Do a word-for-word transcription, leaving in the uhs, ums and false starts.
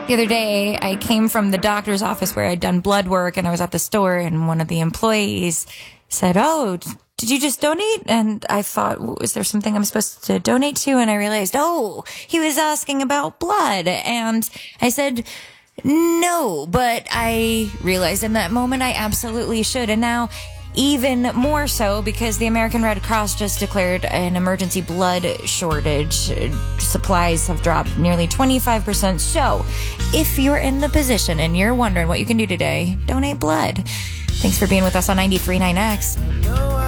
The other day, I came from the doctor's office where I'd done blood work, and I was at the store, and one of the employees said, "Oh, did you just donate?" And I thought, is there something I'm supposed to donate to? And I realized, oh, he was asking about blood. And I said, no, but I realized in that moment I absolutely should. And now even more so because the American Red Cross just declared an emergency blood shortage. Supplies have dropped nearly twenty-five percent. So if you're in the position and you're wondering what you can do today, donate blood. Thanks for being with us on ninety-three point nine X.